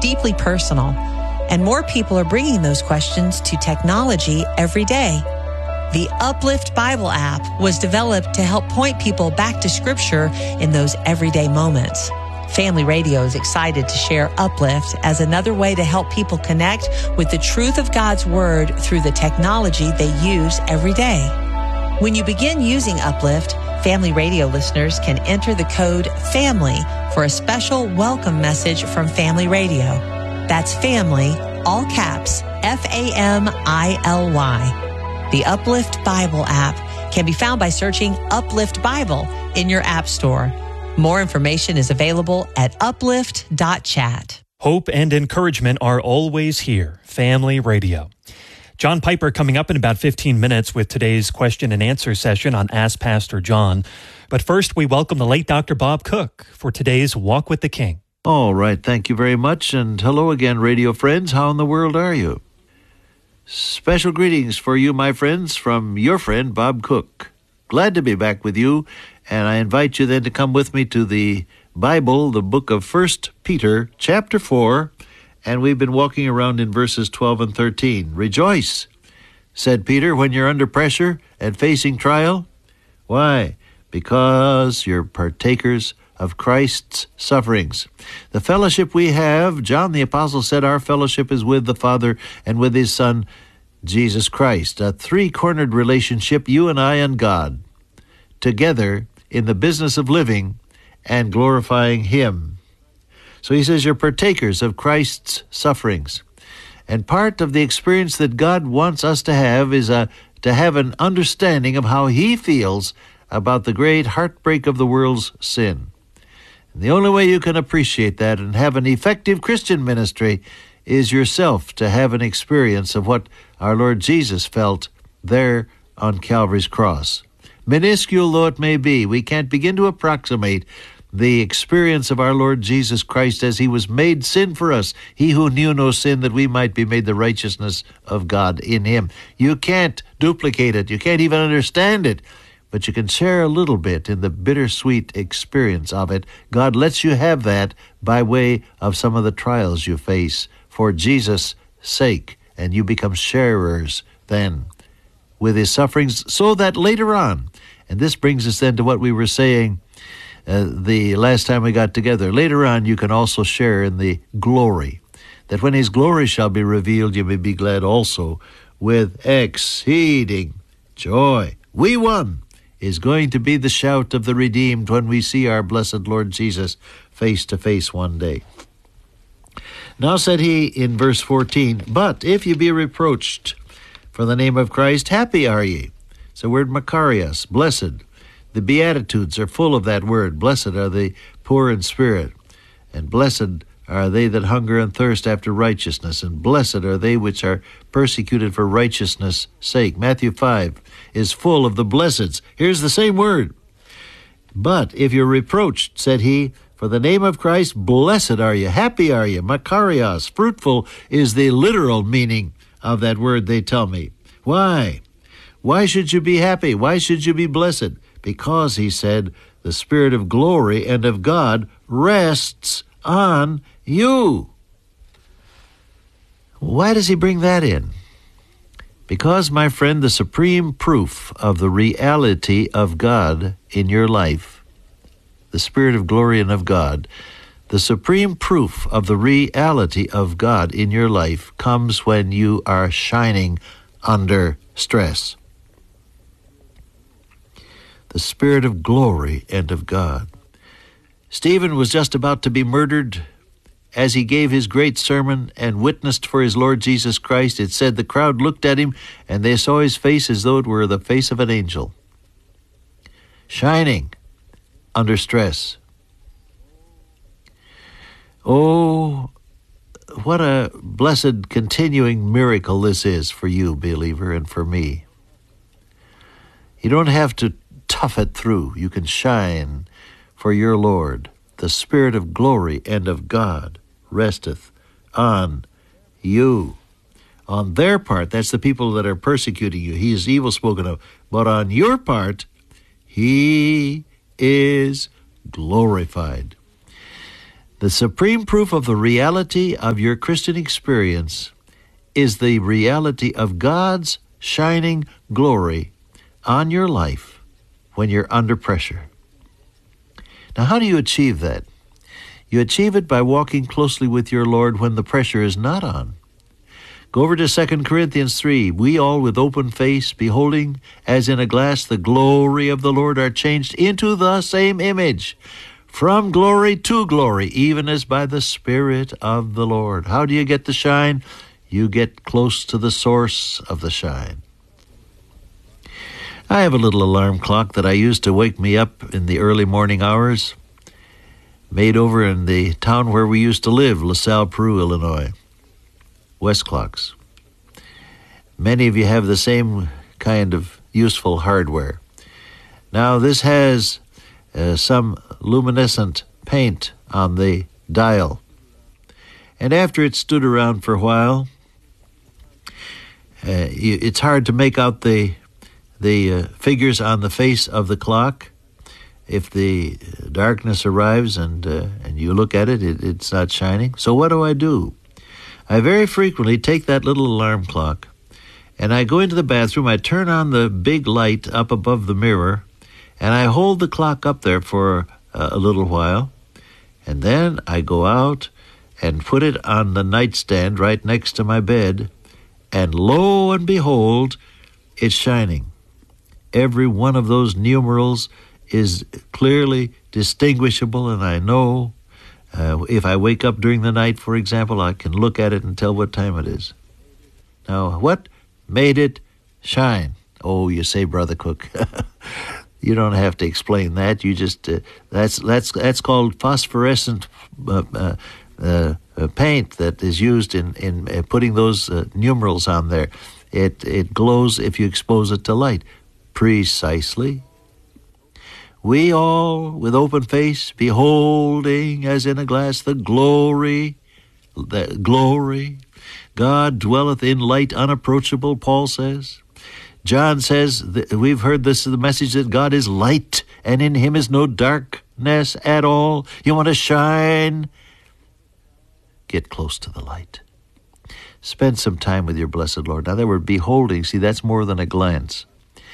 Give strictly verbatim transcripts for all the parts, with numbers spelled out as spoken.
deeply personal, and more people are bringing those questions to technology every day. The Uplift Bible app was developed to help point people back to Scripture in those everyday moments. Family Radio is excited to share Uplift as another way to help people connect with the truth of God's Word through the technology they use every day. When you begin using Uplift, Family Radio listeners can enter the code FAMILY for a special welcome message from Family Radio. That's FAMILY, all caps, F A M I L Y. The Uplift Bible app can be found by searching Uplift Bible in your app store. More information is available at uplift dot chat. Hope and encouragement are always here. Family Radio. John Piper coming up in about fifteen minutes with today's question and answer session on Ask Pastor John. But first, we welcome the late Doctor Bob Cook for today's Walk with the King. All right, thank you very much, and hello again, radio friends. How in the world are you? Special greetings for you, my friends, from your friend, Bob Cook. Glad to be back with you, and I invite you then to come with me to the Bible, the book of First Peter, chapter four, and we've been walking around in verses twelve and thirteen. Rejoice, said Peter, when you're under pressure and facing trial. Why? Because you're partakers of Christ's sufferings. The fellowship we have, John the Apostle said our fellowship is with the Father and with His Son, Jesus Christ. A three-cornered relationship, you and I and God, together in the business of living and glorifying Him. So he says you're partakers of Christ's sufferings. And part of the experience that God wants us to have is a, to have an understanding of how He feels about the great heartbreak of the world's sin. And the only way you can appreciate that and have an effective Christian ministry is yourself to have an experience of what our Lord Jesus felt there on Calvary's cross. Minuscule though it may be, we can't begin to approximate the experience of our Lord Jesus Christ as He was made sin for us, He who knew no sin, that we might be made the righteousness of God in Him. You can't duplicate it. You can't even understand it. But you can share a little bit in the bittersweet experience of it. God lets you have that by way of some of the trials you face for Jesus' sake, and you become sharers then with His sufferings, so that later on, and this brings us then to what we were saying uh, the last time we got together, later on you can also share in the glory, that when His glory shall be revealed, you may be glad also with exceeding joy. We won is going to be the shout of the redeemed when we see our blessed Lord Jesus face to face one day. Now said He in verse fourteen, but if you be reproached for the name of Christ, happy are ye. It's the word Makarios, blessed. The Beatitudes are full of that word. Blessed are the poor in spirit, and blessed are they that hunger and thirst after righteousness, and blessed are they which are persecuted for righteousness' sake. Matthew five is full of the blesseds. Here's the same word. But if you're reproached, said He, for the name of Christ, blessed are you, happy are you, Makarios. Fruitful is the literal meaning of that word, they tell me. Why? Why should you be happy? Why should you be blessed? Because, He said, the Spirit of glory and of God rests on you. Why does He bring that in? Because, my friend, the supreme proof of the reality of God in your life, the Spirit of glory and of God, the supreme proof of the reality of God in your life comes when you are shining under stress. The Spirit of glory and of God. Stephen was just about to be murdered as he gave his great sermon and witnessed for his Lord Jesus Christ. It said the crowd looked at him and they saw his face as though it were the face of an angel, shining under stress. Oh, what a blessed continuing miracle this is for you, believer, and for me. You don't have to tough it through. You can shine for your Lord. The Spirit of glory and of God resteth on you. On their part, that's the people that are persecuting you. He is evil spoken of. But on your part, He is glorified. The supreme proof of the reality of your Christian experience is the reality of God's shining glory on your life when you're under pressure. Now, how do you achieve that? You achieve it by walking closely with your Lord when the pressure is not on. Go over to Second Corinthians three. We all with open face, beholding as in a glass the glory of the Lord, are changed into the same image, from glory to glory, even as by the Spirit of the Lord. How do you get the shine? You get close to the source of the shine. I have a little alarm clock that I use to wake me up in the early morning hours, made over in the town where we used to live, LaSalle, Peru, Illinois. West clocks. Many of you have the same kind of useful hardware. Now, this has uh, some luminescent paint on the dial. And after it stood around for a while, uh, you, it's hard to make out the the uh, figures on the face of the clock. If the darkness arrives and uh, and you look at it, it, it's not shining. So what do I do? I very frequently take that little alarm clock and I go into the bathroom, I turn on the big light up above the mirror, and I hold the clock up there for uh, a little while, and then I go out and put it on the nightstand right next to my bed, and lo and behold, it's shining. Every one of those numerals is clearly distinguishable, and I know uh, if I wake up during the night, for example, I can look at it and tell what time it is. Now, what made it shine? Oh, you say, Brother Cook. You don't have to explain that. You just uh, that's that's that's called phosphorescent uh, uh, uh, paint that is used in in uh, putting those uh, numerals on there. It it glows if you expose it to light. Precisely. We all, with open face, beholding as in a glass the glory, the glory. God dwelleth in light unapproachable, Paul says. John says, that we've heard this is the message that God is light, and in him is no darkness at all. You want to shine? Get close to the light. Spend some time with your blessed Lord. Now, that word beholding, see, that's more than a glance.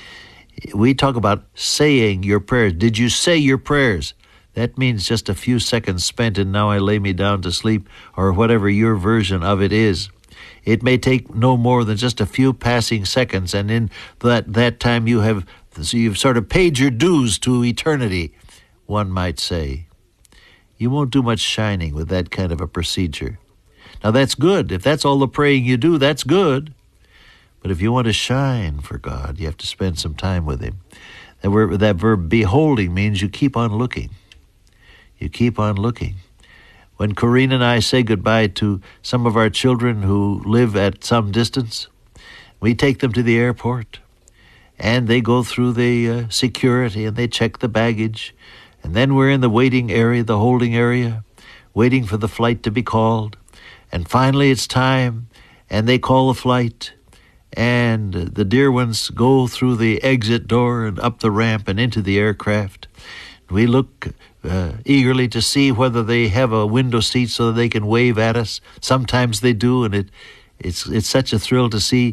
We talk about saying your prayers. Did you say your prayers? That means just a few seconds spent, and now I lay me down to sleep, or whatever your version of it is. It may take no more than just a few passing seconds, and in that, that time you have so you've sort of paid your dues to eternity, one might say. You won't do much shining with that kind of a procedure. Now, that's good. If that's all the praying you do, that's good. But if you want to shine for God, you have to spend some time with him. That verb, that verb beholding means you keep on looking. You keep on looking. When Corrine and I say goodbye to some of our children who live at some distance, we take them to the airport, and they go through the uh, security, and they check the baggage, and then we're in the waiting area, the holding area, waiting for the flight to be called, and finally it's time, and they call the flight, and the dear ones go through the exit door and up the ramp and into the aircraft. We look uh, eagerly to see whether they have a window seat so that they can wave at us. Sometimes they do, and it it's it's such a thrill to see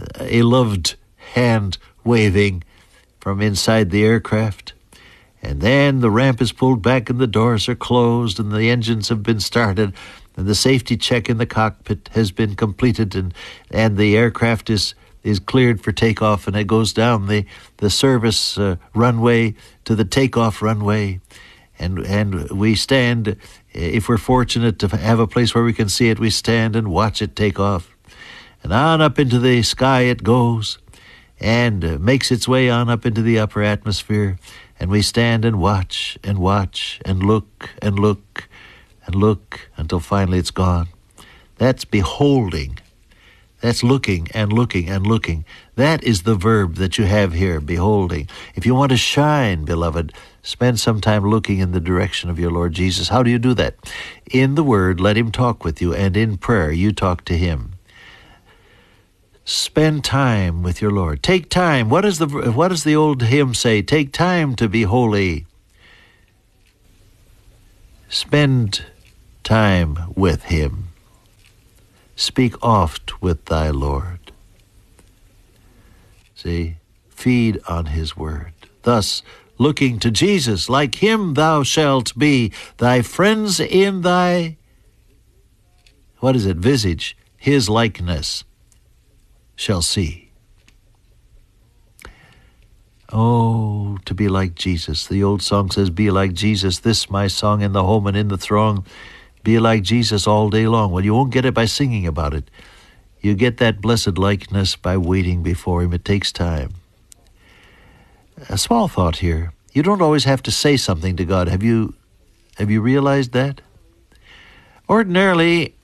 a loved hand waving from inside the aircraft. And then the ramp is pulled back and the doors are closed and the engines have been started and the safety check in the cockpit has been completed, and, and the aircraft is is cleared for takeoff, and it goes down the, the service uh, runway to the takeoff runway. And and we stand, if we're fortunate to have a place where we can see it, we stand and watch it take off. And on up into the sky it goes, and uh, makes its way on up into the upper atmosphere. And we stand and watch and watch and look and look and look until finally it's gone. That's beholding. That's looking and looking and looking. That is the verb that you have here, beholding. If you want to shine, beloved, spend some time looking in the direction of your Lord Jesus. How do you do that? In the Word, let him talk with you, and in prayer, you talk to him. Spend time with your Lord. Take time. What does the what does the old hymn say? Take time to be holy. Spend time with him. Speak oft with thy Lord. See, feed on his word. Thus, looking to Jesus, like him thou shalt be, thy friends in thy, what is it, visage, his likeness shall see. Oh, to be like Jesus. The old song says, be like Jesus. This my song in the home and in the throng. Be like Jesus all day long. Well, you won't get it by singing about it. You get that blessed likeness by waiting before him. It takes time. A small thought here. You don't always have to say something to God. Have you, have you realized that? Ordinarily,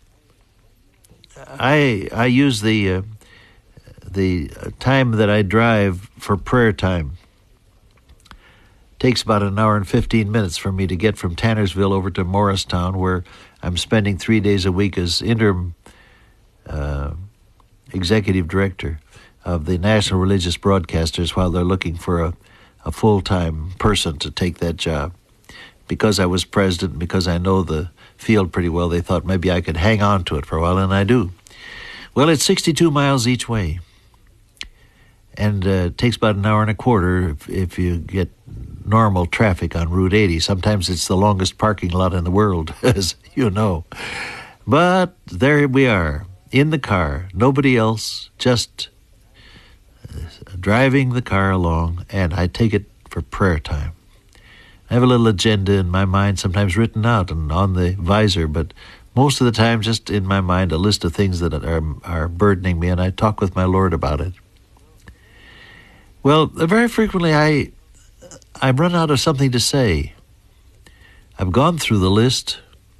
I I use the uh, the time that I drive for prayer time. It takes about an hour and fifteen minutes for me to get from Tannersville over to Morristown, where I'm spending three days a week as interim uh, executive director of the National Religious Broadcasters while they're looking for a, a full-time person to take that job. Because I was president, because I know the field pretty well, they thought maybe I could hang on to it for a while, and I do. Well, it's sixty-two miles each way, and uh, it takes about an hour and a quarter if, if you get normal traffic on Route eighty. Sometimes it's the longest parking lot in the world, as you know. But there we are, in the car, nobody else, just uh, driving the car along, and I take it for prayer time. I have a little agenda in my mind, sometimes written out and on the visor, but most of the time just in my mind a list of things that are, are burdening me, and I talk with my Lord about it. Well, very frequently I I run out of something to say. I've gone through the list,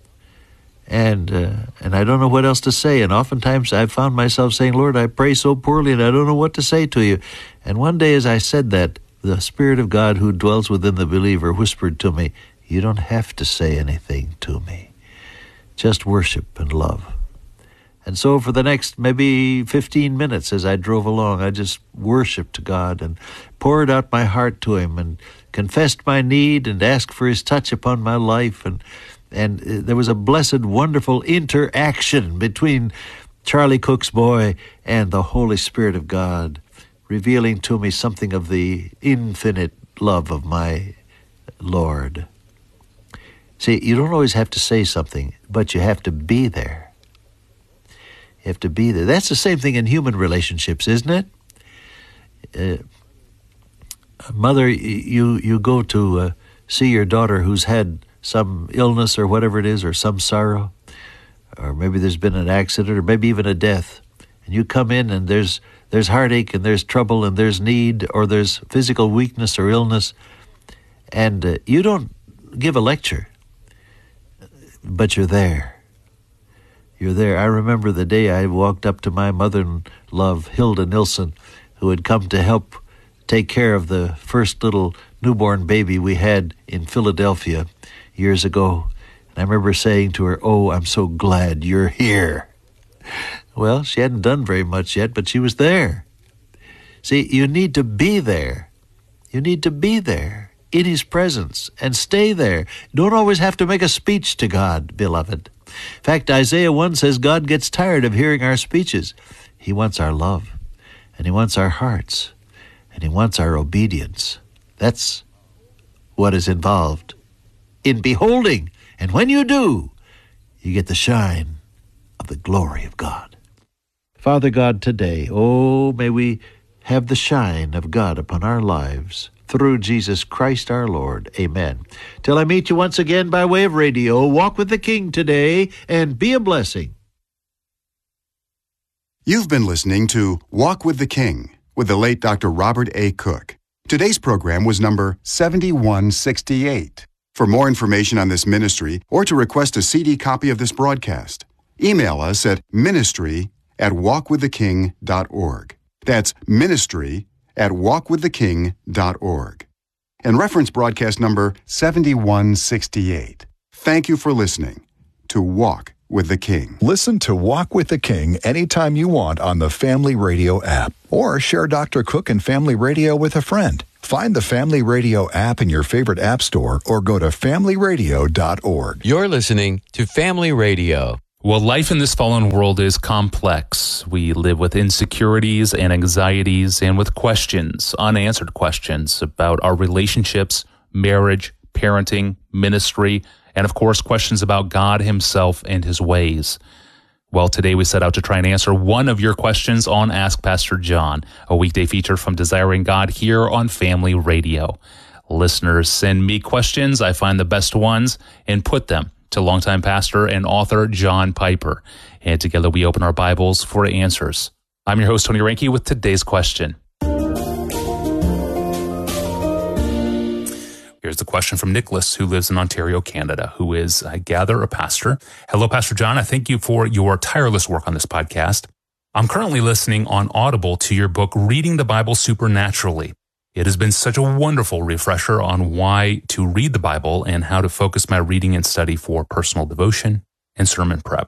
and uh, and I don't know what else to say, and oftentimes I've found myself saying, Lord, I pray so poorly, and I don't know what to say to you. And one day as I said that, the Spirit of God who dwells within the believer whispered to me, you don't have to say anything to me. Just worship and love. And so for the next maybe fifteen minutes as I drove along, I just worshiped God and poured out my heart to him and confessed my need and asked for his touch upon my life. And, and there was a blessed, wonderful interaction between Charlie Cook's boy and the Holy Spirit of God, revealing to me something of the infinite love of my Lord. See, you don't always have to say something, but you have to be there. You have to be there. That's the same thing in human relationships, isn't it? Uh, mother, you, you go to uh, see your daughter who's had some illness or whatever it is, or some sorrow, or maybe there's been an accident, or maybe even a death, and you come in and there's There's heartache and there's trouble and there's need or there's physical weakness or illness. And uh, you don't give a lecture, but you're there. You're there. I remember the day I walked up to my mother-in-law, Hilda Nilsson, who had come to help take care of the first little newborn baby we had in Philadelphia years ago. And I remember saying to her, oh, I'm so glad you're here. Well, she hadn't done very much yet, but she was there. See, you need to be there. You need to be there in his presence and stay there. Don't always have to make a speech to God, beloved. In fact, Isaiah one says God gets tired of hearing our speeches. He wants our love, and he wants our hearts, and he wants our obedience. That's what is involved in beholding. And when you do, you get the shine of the glory of God. Father God, today, oh, may we have the shine of God upon our lives through Jesus Christ our Lord. Amen. Till I meet you once again by way of radio, walk with the King today and be a blessing. You've been listening to Walk with the King with the late Doctor Robert A. Cook. Today's program was number seventy-one sixty-eight. For more information on this ministry or to request a C D copy of this broadcast, email us at ministry at walk with the king dot org. That's ministry at walk with the king dot org. And reference broadcast number seventy-one sixty-eight. Thank you for listening to Walk with the King. Listen to Walk with the King anytime you want on the Family Radio app, or share Doctor Cook and Family Radio with a friend. Find the Family Radio app in your favorite app store or go to family radio dot org. You're listening to Family Radio. Well, life in this fallen world is complex. We live with insecurities and anxieties and with questions, unanswered questions about our relationships, marriage, parenting, ministry, and of course, questions about God himself and his ways. Well, today we set out to try and answer one of your questions on Ask Pastor John, a weekday feature from Desiring God here on Family Radio. Listeners send me questions. I find the best ones and put them to longtime pastor and author John Piper. And together we open our Bibles for answers. I'm your host, Tony Reinke, with today's question. Here's the question from Nicholas, who lives in Ontario, Canada, who is, I gather, a pastor. Hello, Pastor John. I thank you for your tireless work on this podcast. I'm currently listening on Audible to your book, Reading the Bible Supernaturally. It has been such a wonderful refresher on why to read the Bible and how to focus my reading and study for personal devotion and sermon prep.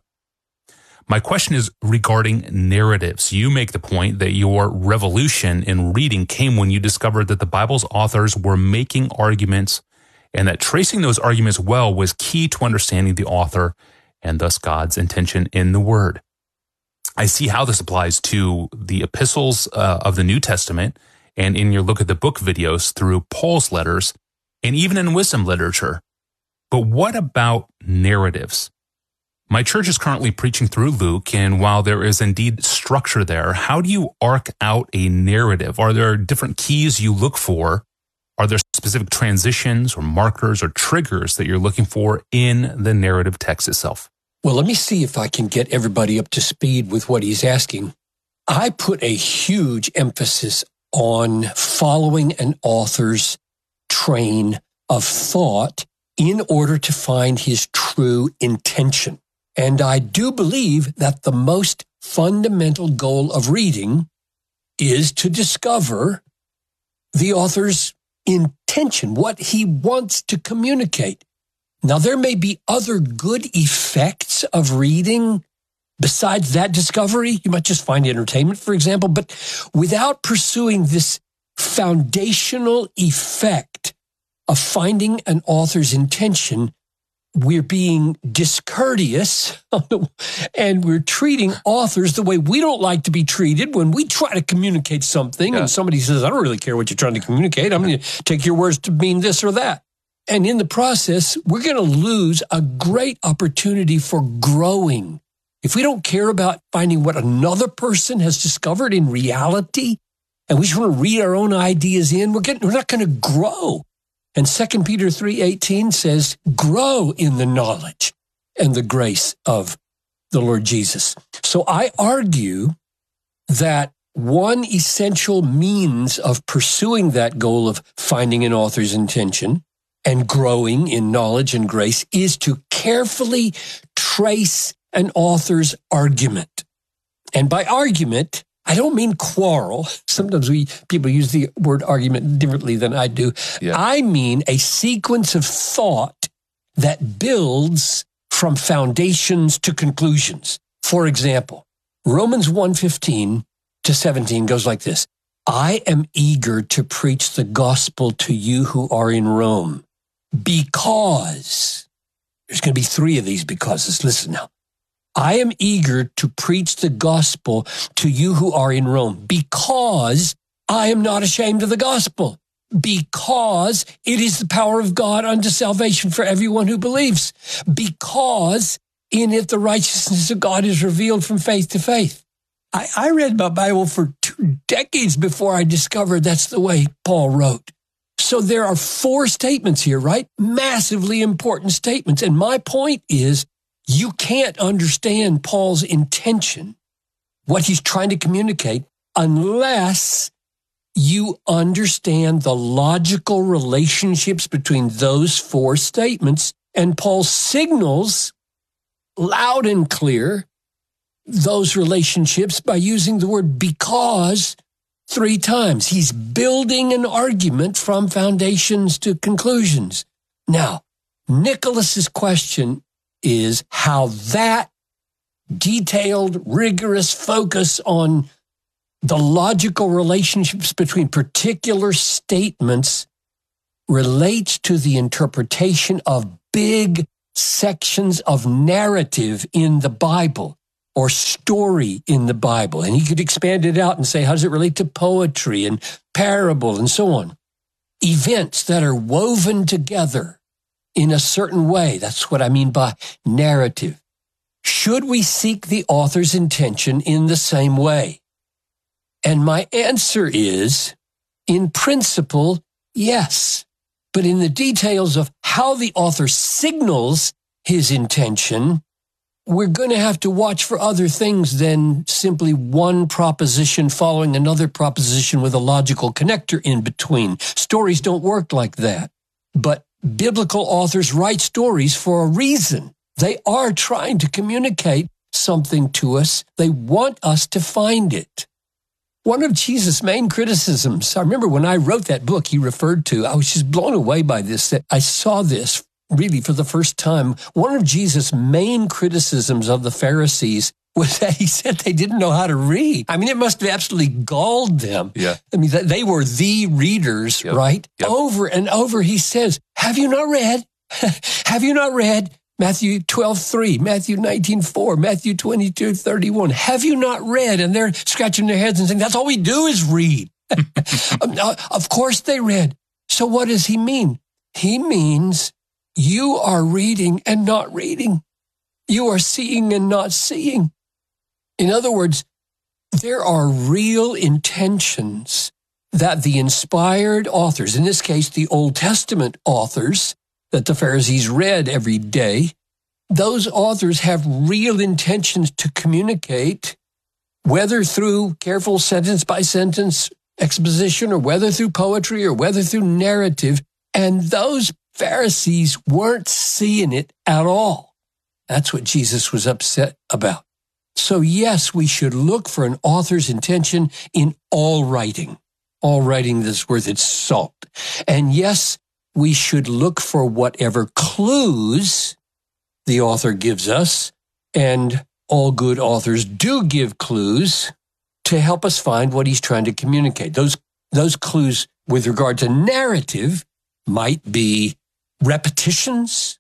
My question is regarding narratives. You make the point that your revolution in reading came when you discovered that the Bible's authors were making arguments and that tracing those arguments well was key to understanding the author and thus God's intention in the Word. I see how this applies to the epistles uh, of the New Testament and in your Look at the Book videos through Paul's letters and even in wisdom literature. But what about narratives? My church is currently preaching through Luke, and while there is indeed structure there, how do you arc out a narrative? Are there different keys you look for? Are there specific transitions or markers or triggers that you're looking for in the narrative text itself? Well, let me see if I can get everybody up to speed with what he's asking. I put a huge emphasis on following an author's train of thought in order to find his true intention. And I do believe that the most fundamental goal of reading is to discover the author's intention, what he wants to communicate. Now, there may be other good effects of reading besides that discovery. You might just find entertainment, for example, but without pursuing this foundational effect of finding an author's intention, we're being discourteous and we're treating authors the way we don't like to be treated when we try to communicate something yeah. and somebody says, I don't really care what you're trying to communicate. I'm going to take your words to mean this or that. And in the process, we're going to lose a great opportunity for growing. If we don't care about finding what another person has discovered in reality, and we just want to read our own ideas in, we're, getting, we're not going to grow. And Second Peter three eighteen says, grow in the knowledge and the grace of the Lord Jesus. So I argue that one essential means of pursuing that goal of finding an author's intention and growing in knowledge and grace is to carefully trace an author's argument. And by argument, I don't mean quarrel. Sometimes we people use the word argument differently than I do. Yeah. I mean a sequence of thought that builds from foundations to conclusions. For example, Romans one fifteen to seventeen goes like this. I am eager to preach the gospel to you who are in Rome because, there's going to be three of these becauses. Listen now. I am eager to preach the gospel to you who are in Rome because I am not ashamed of the gospel, because it is the power of God unto salvation for everyone who believes, because in it the righteousness of God is revealed from faith to faith. I, I read my Bible for two decades before I discovered that's the way Paul wrote. So there are four statements here, right? Massively important statements. And my point is, you can't understand Paul's intention, what he's trying to communicate, unless you understand the logical relationships between those four statements. And Paul signals loud and clear those relationships by using the word because three times. He's building an argument from foundations to conclusions. Now, Nicholas's question is how that detailed, rigorous focus on The logical relationships between particular statements relates to the interpretation of big sections of narrative in the Bible or story in the Bible. And he could expand it out and say, how does it relate to poetry and parable and so on? Events that are woven together in a certain way. That's what I mean by narrative. Should we seek the author's intention in the same way? And my answer is, in principle, yes. But in the details of how the author signals his intention, we're going to have to watch for other things than simply one proposition following another proposition with a logical connector in between. Stories don't work like that. But biblical authors write stories for a reason. They are trying to communicate something to us. They want us to find it. One of Jesus' main criticisms, I remember when I wrote that book he referred to, I was just blown away by this, that I saw this really for the first time. One of Jesus' main criticisms of the Pharisees was that he said they didn't know how to read. I mean, it must have absolutely galled them. Yeah. I mean, they were the readers, yep. right? Yep. Over and over he says, have you not read? Have you not read Matthew twelve three, Matthew nineteen four, Matthew twenty-two thirty-one? Have you not read? And they're scratching their heads and saying, that's all we do is read. Of course they read. So what does he mean? He means you are reading and not reading. You are seeing and not seeing. In other words, there are real intentions that the inspired authors, in this case, the Old Testament authors that the Pharisees read every day, those authors have real intentions to communicate, whether through careful sentence by sentence exposition or whether through poetry or whether through narrative. And those Pharisees weren't seeing it at all. That's what Jesus was upset about. So yes, we should look for an author's intention in all writing, all writing that's worth its salt. And yes, we should look for whatever clues the author gives us, and all good authors do give clues to help us find what he's trying to communicate. Those, those clues with regard to narrative might be repetitions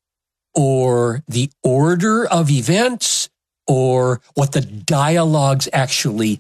or the order of events or what the dialogues actually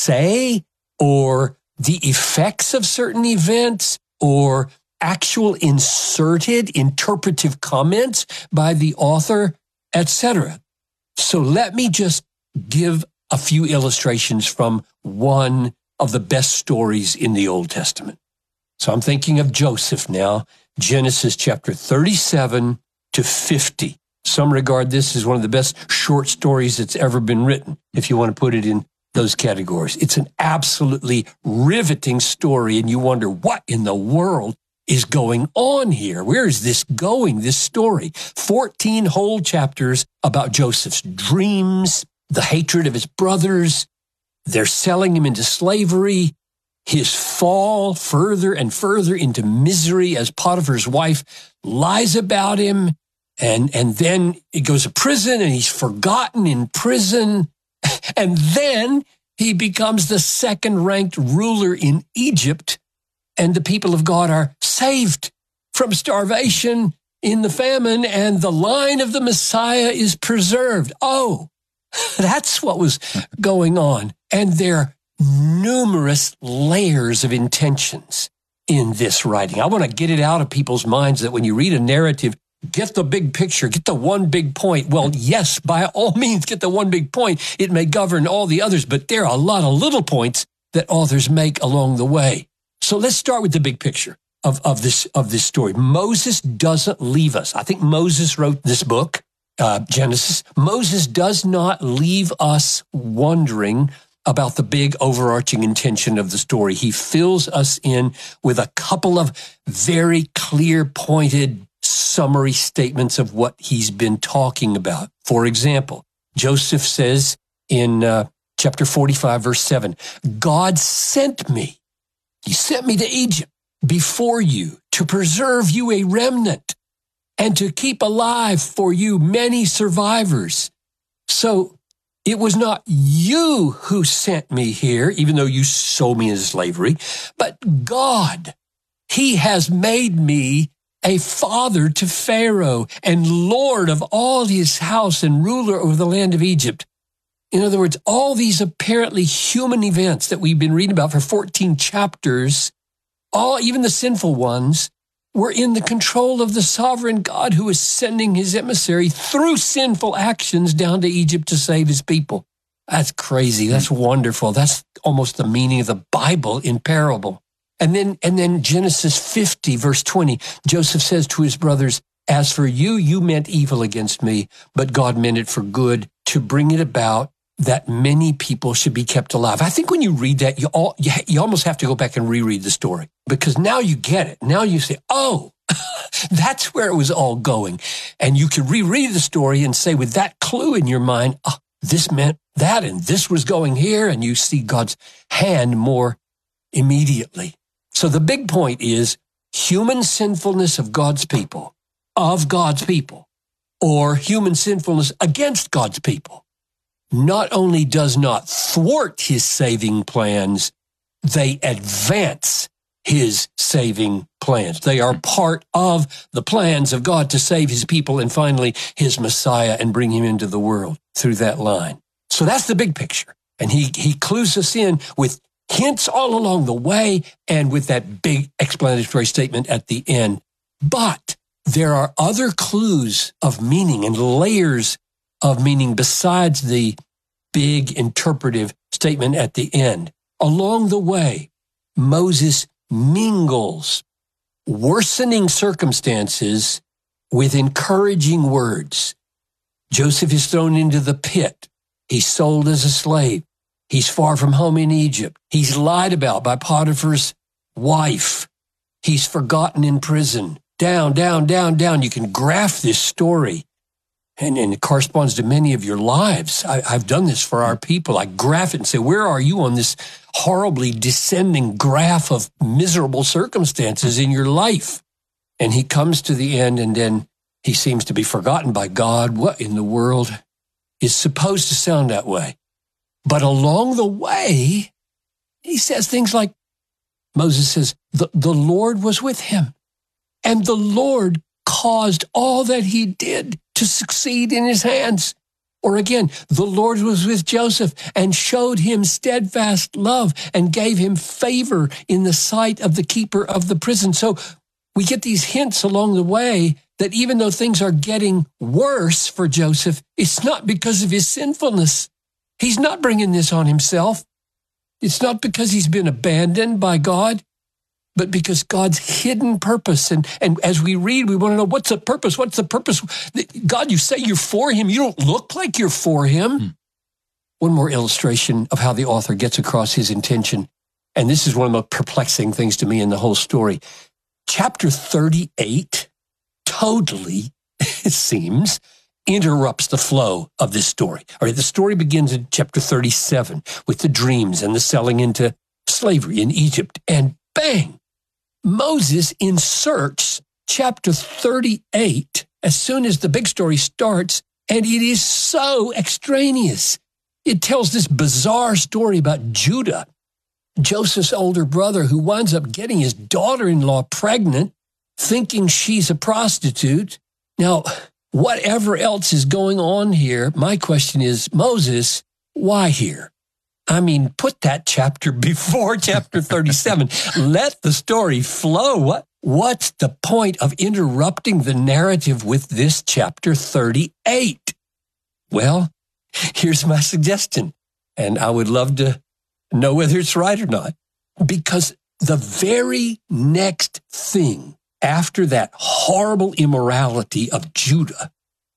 say or the effects of certain events or actual inserted interpretive comments by the author, et cetera. So let me just give a few illustrations from one of the best stories in the Old Testament. So I'm thinking of Joseph now, Genesis chapter thirty-seven to fifty. Some regard this as one of the best short stories that's ever been written, if you want to put it in those categories. It's an absolutely riveting story, and you wonder, what in the world is going on here? Where is this going, this story? fourteen whole chapters about Joseph's dreams, the hatred of his brothers, they're selling him into slavery, his fall further and further into misery as Potiphar's wife lies about him, and, and then he goes to prison and he's forgotten in prison, and then he becomes the second-ranked ruler in Egypt, and the people of God are saved from starvation in the famine, and the line of the Messiah is preserved. Oh, that's what was going on. And there are numerous layers of intentions in this writing. I want to get it out of people's minds that when you read a narrative, get the big picture, get the one big point. Well, yes, by all means, get the one big point. It may govern all the others, but there are a lot of little points that authors make along the way. So let's start with the big picture of, of this of this story. Moses doesn't leave us. I think Moses wrote this book, uh, Genesis. Moses does not leave us wondering about the big overarching intention of the story. He fills us in with a couple of very clear, pointed summary statements of what he's been talking about. For example, Joseph says in uh, chapter forty-five, verse seven, God sent me. He sent me to Egypt before you to preserve you a remnant and to keep alive for you many survivors. So It was not you who sent me here, even though you sold me into slavery, but God. He has made me a father to Pharaoh and Lord of all his house and ruler over the land of Egypt. In other words, all these apparently human events that we've been reading about for fourteen chapters, all, even the sinful ones, were in the control of the sovereign God who is sending his emissary through sinful actions down to Egypt to save his people. That's crazy. That's wonderful. That's almost the meaning of the Bible in parable. And then, and then Genesis fifty, verse twenty, Joseph says to his brothers, as for you, you meant evil against me, but God meant it for good to bring it about that many people should be kept alive. I think when you read that, you all, you, you almost have to go back and reread the story because now you get it. Now you say, oh, that's where it was all going. And you can reread the story and say with that clue in your mind, oh, this meant that and this was going here. And you see God's hand more immediately. So the big point is human sinfulness of God's people, of God's people, or human sinfulness against God's people, not only does not thwart his saving plans, they advance his saving plans. They are part of the plans of God to save his people and finally his Messiah and bring him into the world through that line. So that's the big picture. And he, he clues us in with hints all along the way and with that big explanatory statement at the end. But there are other clues of meaning and layers of meaning besides the big interpretive statement at the end. Along the way, Moses mingles worsening circumstances with encouraging words. Joseph is thrown into the pit. He's sold as a slave. He's far from home in Egypt. He's lied about by Potiphar's wife. He's forgotten in prison. Down, down, down, down. You can graph this story. And, and it corresponds to many of your lives. I, I've done this for our people. I graph it and say, where are you on this horribly descending graph of miserable circumstances in your life? And he comes to the end and then he seems to be forgotten by God. What in the world is supposed to sound that way? But along the way, he says things like, Moses says, the, the Lord was with him and the Lord caused all that he did to succeed in his hands. Or again, the Lord was with Joseph and showed him steadfast love and gave him favor in the sight of the keeper of the prison. So we get these hints along the way that even though things are getting worse for Joseph, it's not because of his sinfulness. He's not bringing this on himself. It's not because he's been abandoned by God, but because God's hidden purpose. And, and as we read, we want to know, what's the purpose? What's the purpose? God, you say you're for him. You don't look like you're for him. Hmm. One more illustration of how the author gets across his intention. And this is one of the most perplexing things to me in the whole story. Chapter thirty-eight totally, it seems, interrupts the flow of this story. All right, the story begins in chapter thirty-seven with the dreams and the selling into slavery in Egypt. And bang, Moses inserts chapter thirty-eight as soon as the big story starts, and it is so extraneous. It tells this bizarre story about Judah, Joseph's older brother, who winds up getting his daughter-in-law pregnant, thinking she's a prostitute. Now, whatever else is going on here, my question is, Moses, why here? I mean, put that chapter before chapter thirty-seven. Let the story flow. What, what's the point of interrupting the narrative with this chapter thirty-eight? Well, here's my suggestion, and I would love to know whether it's right or not, because the very next thing after that horrible immorality of Judah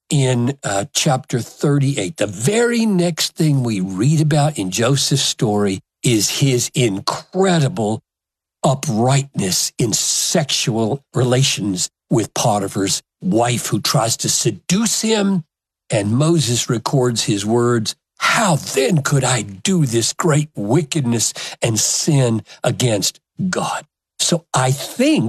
in uh, chapter thirty-eight, the very next thing we read about in Joseph's story is his incredible uprightness in sexual relations with Potiphar's wife, who tries to seduce him. And Moses records his words, "How then could I do this great wickedness and sin against God?" So I think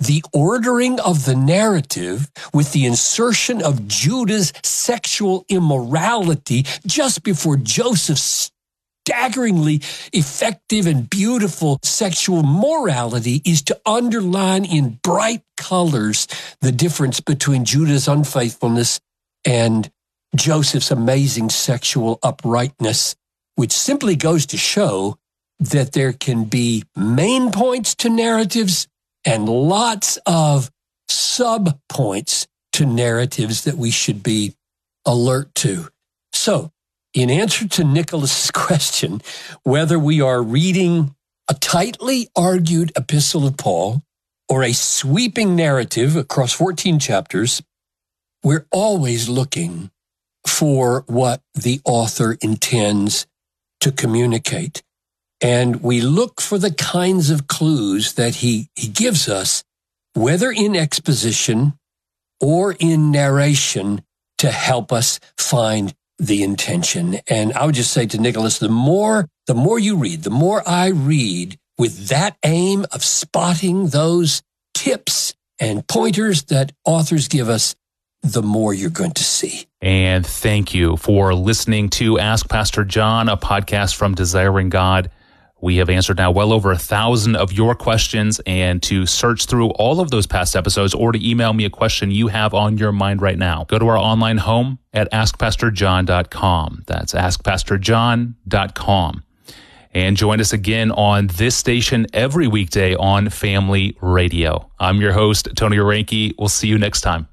the ordering of the narrative with the insertion of Judah's sexual immorality just before Joseph's staggeringly effective and beautiful sexual morality is to underline in bright colors the difference between Judah's unfaithfulness and Joseph's amazing sexual uprightness, which simply goes to show that there can be main points to narratives and lots of sub-points to narratives that we should be alert to. So, in answer to Nicholas's question, whether we are reading a tightly argued epistle of Paul or a sweeping narrative across fourteen chapters, we're always looking for what the author intends to communicate. And we look for the kinds of clues that he, he gives us, whether in exposition or in narration, to help us find the intention. And I would just say to Nicholas, the more, the more you read, the more I read with that aim of spotting those tips and pointers that authors give us, the more you're going to see. And thank you for listening to Ask Pastor John, a podcast from Desiring God. We have answered now well over a thousand of your questions, and to search through all of those past episodes or to email me a question you have on your mind right now, go to our online home at ask pastor john dot com. That's ask pastor john dot com. And join us again on this station every weekday on Family Radio. I'm your host, Tony Orenke. We'll see you next time.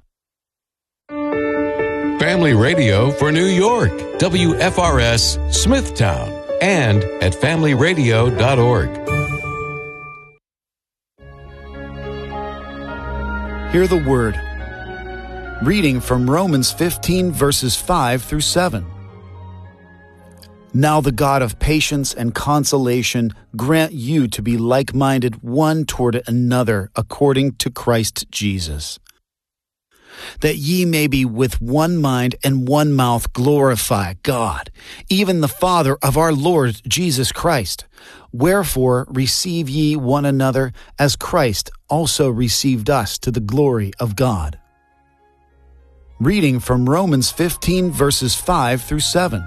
Family Radio for New York, W F R S Smithtown, and at family radio dot org. Hear the word. Reading from Romans fifteen, verses five through seven. Now the God of patience and consolation grant you to be like-minded one toward another according to Christ Jesus, that ye may be with one mind and one mouth glorify God, even the Father of our Lord Jesus Christ. Wherefore receive ye one another, as Christ also received us to the glory of God. Reading from Romans fifteen, verses five through seven.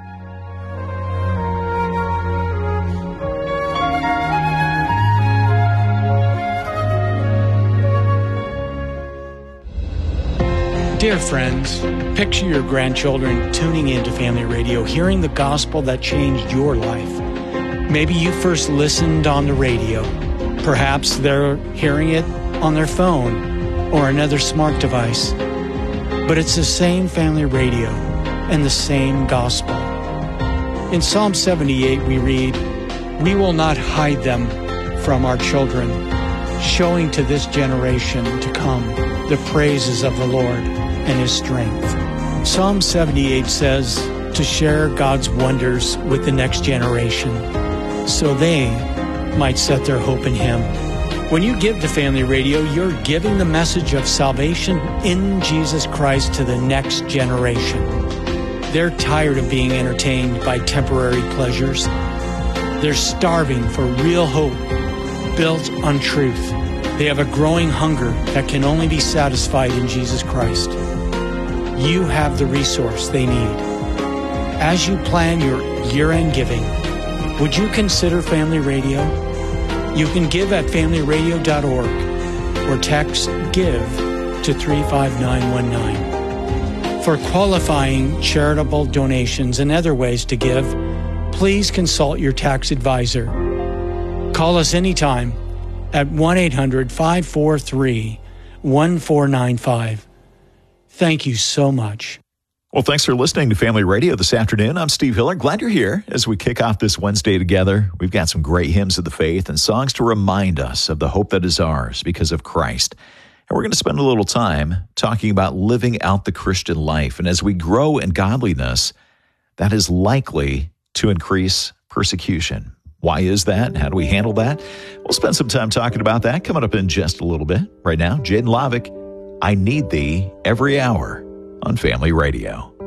Dear friends, picture your grandchildren tuning into Family Radio, hearing the gospel that changed your life. Maybe you first listened on the radio. Perhaps they're hearing it on their phone or another smart device. But it's the same Family Radio and the same gospel. In Psalm seventy-eight we read, "We will not hide them from our children, showing to this generation to come the praises of the Lord and His strength." Psalm seventy-eight says to share God's wonders with the next generation so they might set their hope in Him. When you give to Family Radio, you're giving the message of salvation in Jesus Christ to the next generation. They're tired of being entertained by temporary pleasures. They're starving for real hope built on truth. They have a growing hunger that can only be satisfied in Jesus Christ. You have the resource they need. As you plan your year-end giving, would you consider Family Radio? You can give at family radio dot org or text GIVE to three five nine one nine. For qualifying charitable donations and other ways to give, please consult your tax advisor. Call us anytime at one eight hundred five four three one four nine five. Thank you so much. Well, thanks for listening to Family Radio this afternoon. I'm Steve Hiller. Glad you're here as we kick off this Wednesday together. We've got some great hymns of the faith and songs to remind us of the hope that is ours because of Christ. And we're going to spend a little time talking about living out the Christian life. And as we grow in godliness, that is likely to increase persecution. Why is that? How do we handle that? We'll spend some time talking about that coming up in just a little bit. Right now, Jaden Lovick, I Need Thee Every Hour on Family Radio.